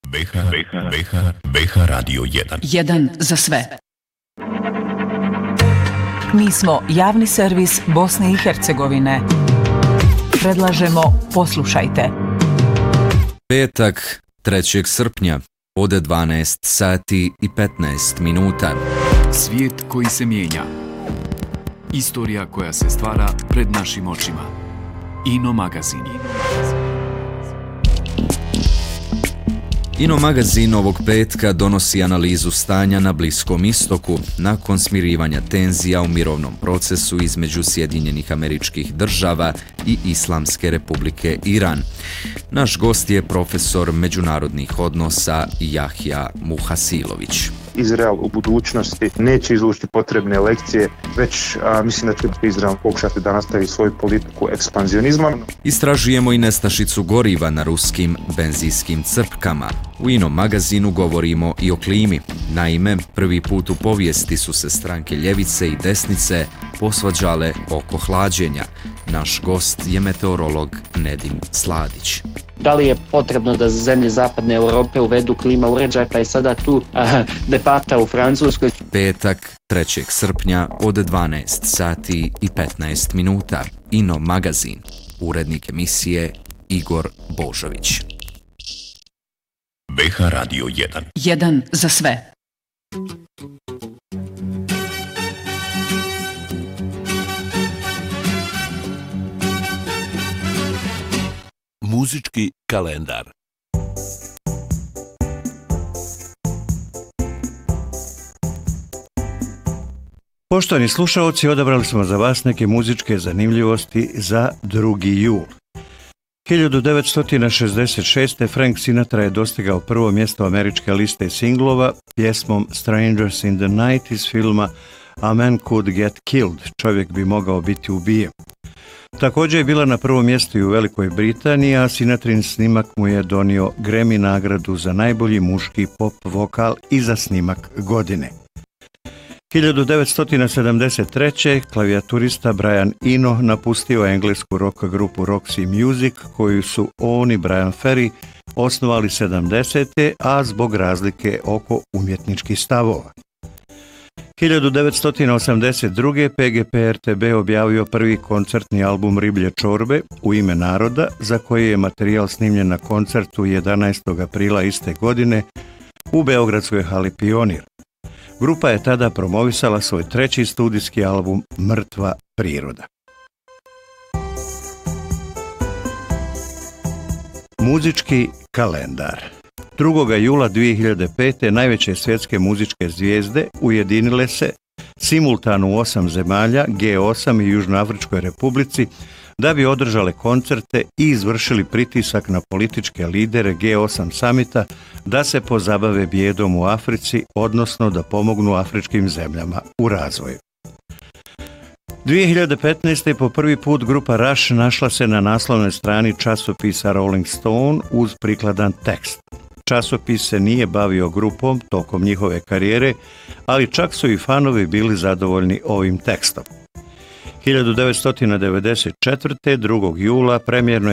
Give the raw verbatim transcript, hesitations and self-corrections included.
B H, B H, B H, B H Radio jedan. Jedan za sve. Mi smo javni servis Bosne i Hercegovine. Predlažemo poslušajte. Petak, trećeg srpnja, od dvanaest sati i petnaest minuta. Svijet koji se mijenja. Istorija koja se stvara pred našim očima. Ino magazin. Ino magazin ovog petka donosi analizu stanja na Bliskom istoku nakon smirivanja tenzija u mirovnom procesu između Sjedinjenih Američkih Država i Islamske Republike Iran. Naš gost je profesor međunarodnih odnosa Jahja Muhasilović. Izrael u budućnosti neće izvući potrebne lekcije, već a, mislim da će Izrael pokušati da nastavi svoju politiku ekspanzionizma. Istražujemo i nestašicu goriva na ruskim benzinskim crpkama. U Ino magazinu govorimo i o klimi. Naime, prvi put u povijesti su se stranke ljevice i desnice posvađale oko hlađenja. Naš gost je meteorolog Nedim Sladić. Da li je potrebno da zemlje zapadne Europe uvedu klima uređaj, pa je sada tu aha, debata u Francuskoj. Petak, trećeg srpnja od dvanaest sati i petnaest minuta. Ino magazin. Urednik emisije Igor Božović. B H Radio jedan. Jedan za sve. Muzički kalendar. Poštovani slušaoci, odabrali smo za vas neke muzičke zanimljivosti za drugi jul. hiljadu devetsto šezdeset šeste. Frank Sinatra je dostigao prvo mjesto američke liste singlova pjesmom Strangers in the Night iz filma A Man Could Get Killed, čovjek bi mogao biti ubijen. Također je bila na prvom mjestu i u Velikoj Britaniji, a Sinatrin snimak mu je donio Grammy nagradu za najbolji muški pop vokal i za snimak godine. hiljadu devetsto sedamdeset treće. klavijaturista Brian Eno napustio englesku rock grupu Roxy Music, koju su on i Brian Ferry osnovali sedamdesete. a zbog razlike oko umjetničkih stavova. hiljadu devetsto osamdeset druge. P G P R T B objavio prvi koncertni album Riblje čorbe u ime naroda, za koji je materijal snimljen na koncertu jedanaestog aprila iste godine u beogradskoj hali Pionir. Grupa je tada promovisala svoj treći studijski album Mrtva priroda. Muzički kalendar. drugog jula dvije hiljade pete. najveće svjetske muzičke zvijezde ujedinile se simultano u osam zemalja, G osam i Južnoafričkoj Republici, da bi održale koncerte i izvršili pritisak na političke lidere G osam samita da se pozabave bijedom u Africi, odnosno da pomognu afričkim zemljama u razvoju. dvije hiljade petnaeste. po prvi put grupa Rush našla se na naslovnoj strani časopisa Rolling Stone uz prikladan tekst. Časopis se nije bavio grupom tokom njihove karijere, ali čak su i fanovi bili zadovoljni ovim tekstom. hiljadu devetsto devedeset četvrte. drugog jula premijerno